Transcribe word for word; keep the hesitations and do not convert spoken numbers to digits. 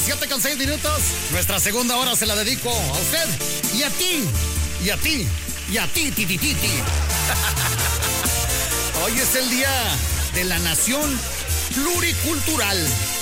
siete con seis minutos. Nuestra segunda hora se la dedico a usted y a ti, y a ti, y a ti, ti, ti, ti, ti. Hoy es el día de la nación pluricultural.